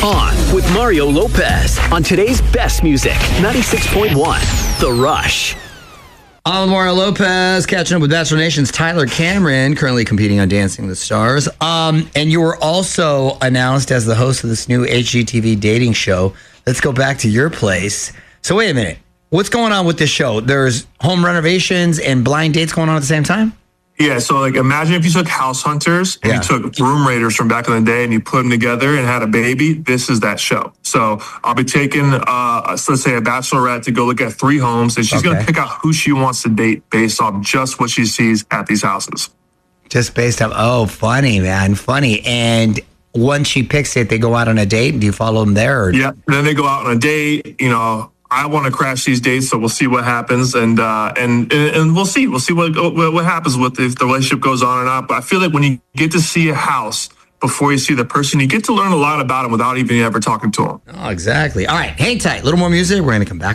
On with Mario Lopez on today's best music, 96.1 The Rush. I'm Mario Lopez, catching up with Bachelor Nation's Tyler Cameron, currently competing on Dancing with the Stars. And you were also announced as the host of this new HGTV dating show. Let's go back to your place. So wait a minute. What's going on with this show? There's home renovations and blind dates going on at the same time? Yeah, so like imagine if you took house hunters and you took room raiders from back in the day and you put them together and had a baby. This is that show. So I'll be taking, let's say a bachelorette to go look at 3 homes, and she's going to pick out who she wants to date based off just what she sees at these houses. Just based off, oh, funny, man, funny. And once she picks it, they go out on a date. Do you follow them there? Or? Yeah, then they go out on a date, I want to crash these dates, so we'll see what happens, and we'll see what happens with if the relationship goes on or not. But I feel like when you get to see a house before you see the person, you get to learn a lot about them without even ever talking to them. Oh, exactly. All right, hang tight. A little more music. We're going to come back.